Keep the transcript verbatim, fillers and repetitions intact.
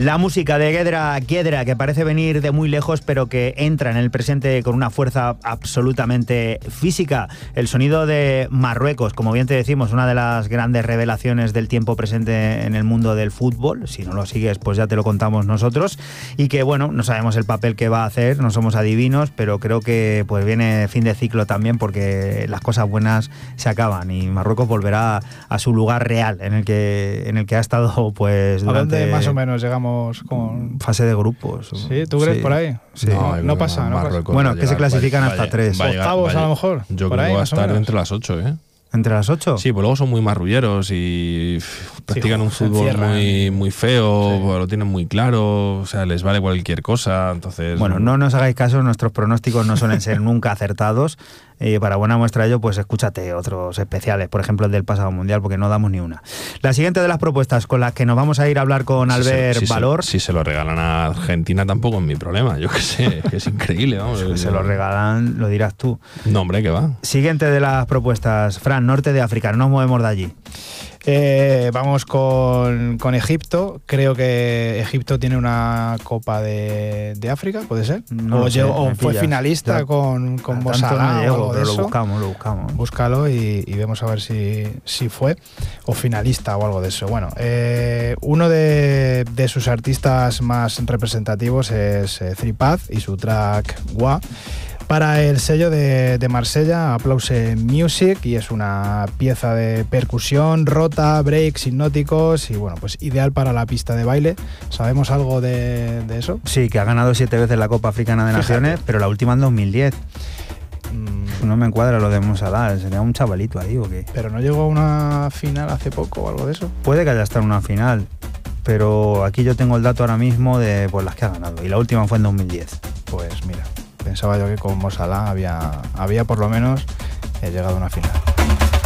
La música de Guedra Guedra, que parece venir de muy lejos, pero que entra en el presente con una fuerza absolutamente física. El sonido de Marruecos, como bien te decimos, una de las grandes revelaciones del tiempo presente en el mundo del fútbol. Si no lo sigues, pues ya te lo contamos nosotros. Y que, bueno, no sabemos el papel que va a hacer, no somos adivinos, pero creo que pues viene fin de ciclo también, porque las cosas buenas se acaban y Marruecos volverá a su lugar real, en el que, en el que ha estado pues durante... ¿A dónde más o menos llegamos con fase de grupos? ¿Sí? ¿Tú crees sí. por ahí? Sí. No, no, no pasa, no pasa. Bueno, que se clasifican hasta tres. Octavos a lo mejor. Yo por creo ahí, que va a más o estar menos. entre las ocho, ¿eh? ¿Entre las ocho? Sí, pues luego son muy marrulleros y pff, practican Sí, un se fútbol encierran. muy, muy feo, Sí. lo tienen muy claro, o sea, les vale cualquier cosa, entonces... Bueno, no nos hagáis caso, nuestros pronósticos no suelen ser nunca acertados. Y para buena muestra de ello, pues escúchate otros especiales, por ejemplo el del pasado mundial, porque no damos ni una. La siguiente de las propuestas con las que nos vamos a ir a hablar con Si Albert se, si Valor... Se, si se lo regalan a Argentina tampoco es mi problema, yo qué sé, que es increíble, vamos. Si se lo regalan, lo dirás tú. No, hombre, que va. Siguiente de las propuestas, Fran, norte de África, no nos movemos de allí. Eh, vamos con, con Egipto. Creo que Egipto tiene una Copa de, de África, ¿puede ser? No o lo sé, llegó- o me fue pillas. finalista Yo con, con A Mo tanto Salah no o llego, algo de pero lo eso. buscamos, lo buscamos. Búscalo y, y vemos a ver si, si fue o finalista o algo de eso. Bueno, eh, uno de, de sus artistas más representativos es eh, Three Path y su track Wa, para el sello de, de Marsella, Applause Music, y es una pieza de percusión, rota, breaks hipnóticos y bueno, pues ideal para la pista de baile. ¿Sabemos algo de, de eso? Sí, que ha ganado siete veces la Copa Africana de Fíjate. Naciones, pero la última en dos mil diez. Mm, No me encuadra lo de Mo Salah, sería un chavalito ahí o qué. ¿Pero no llegó a una final hace poco o algo de eso? Puede que haya estado en una final, pero aquí yo tengo el dato ahora mismo de pues, las que ha ganado, y la última fue en dos mil diez. Pues mira, pensaba yo que con Mo Salah había, había por lo menos eh, llegado a una final.